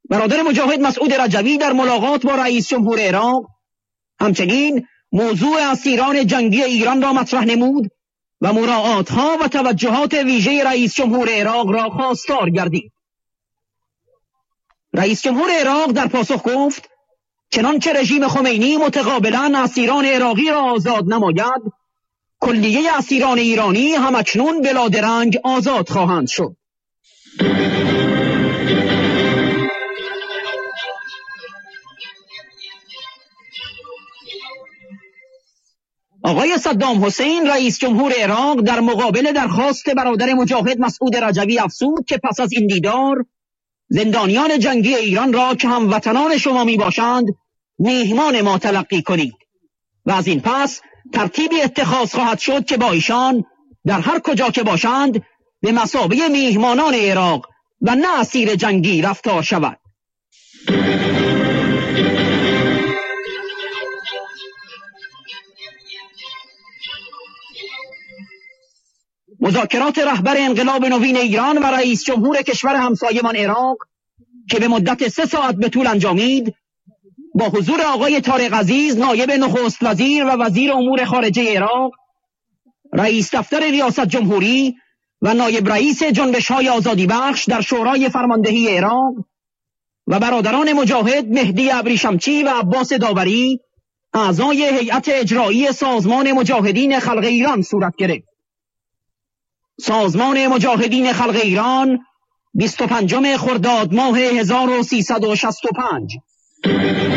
برادر مجاهد مسعود رجوی در ملاقات با رئیس جمهور عراق همچنین موضوع اسیران جنگی ایران را مطرح نمود و مراعات‌ها و توجهات ویژه رئیس جمهور عراق را خواستار گردید. رئیس جمهور عراق در پاسخ گفت چنانچه رژیم خمینی متقابلا اسیران عراقی را آزاد نماید، کلیه اسیران ایرانی همکنون بلا درنگ آزاد خواهند شد. آقای صدام حسین رئیس جمهور عراق در مقابل درخواست برادر مجاهد مسعود رجوی افزود که پس از این دیدار زندانیان جنگی ایران را که هموطنان شما می باشند میهمان ما تلقی کنید و از این پس ترتیبی اتخاذ خواهد شد که با ایشان در هر کجا که باشند به مثابه میهمانان عراق و نه اسیر جنگی رفتار شود. مذاکرات رهبر انقلاب نوین ایران و رئیس جمهور کشور همسایمان عراق که به مدت 3 ساعت به طول انجامید، با حضور آقای طارق عزیز نایب نخست وزیر و وزیر امور خارجه عراق، رئیس دفتر ریاست جمهوری و نایب رئیس جنبش‌های آزادی بخش در شورای فرماندهی عراق و برادران مجاهد مهدی ابریشمچی و عباس داوری اعضای هیئت اجرایی سازمان مجاهدین خلق ایران صورت گرفت. سازمان مجاهدین خلق ایران 25 خرداد ماه 1365